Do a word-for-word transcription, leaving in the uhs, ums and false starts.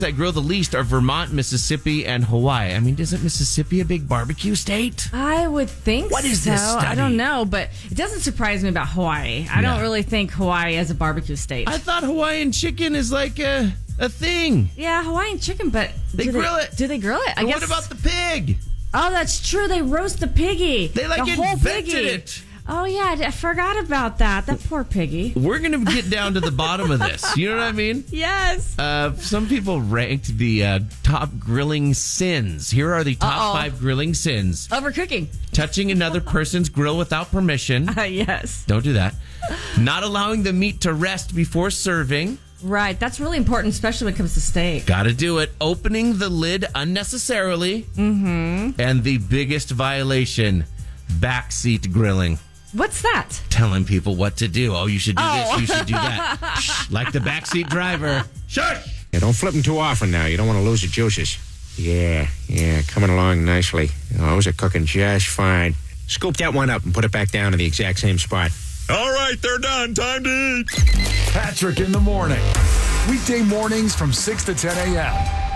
that grill the least are Vermont, Mississippi, and Hawaii. I mean, isn't Mississippi a big barbecue state? I would think What is so. this study? I don't know, but it doesn't surprise me about Hawaii. I Yeah. don't really think Hawaii is a barbecue state. I thought Hawaiian chicken is like a, a thing. yeah, Hawaiian chicken, but They do grill they, it. Do they grill it? I And guess. what about the pig? Oh, that's true. They roast the piggy. They like the whole invented piggy. it. Oh yeah, I, I forgot about that. That poor piggy. We're going to get down to the bottom of this. You know what I mean? Yes. Uh, some people ranked the uh, top grilling sins. Here are the top Uh-oh. five grilling sins. Overcooking. Touching another person's grill without permission. Uh, yes. Don't do that. Not allowing the meat to rest before serving. Right. That's really important, especially when it comes to steak. Gotta do it. Opening the lid unnecessarily. Mm-hmm. And the biggest violation, backseat grilling. What's that? Telling people what to do. Oh, you should do Oh. this. You should do that. Shh, like the backseat driver. Shush! Yeah, don't flip them too often now. You don't want to lose the juices. Yeah, yeah, coming along nicely. Those are cooking just fine. Scoop that one up and put it back down to the exact same spot. All right, they're done. Time to eat. Patrick in the morning. Weekday mornings from six to ten a.m.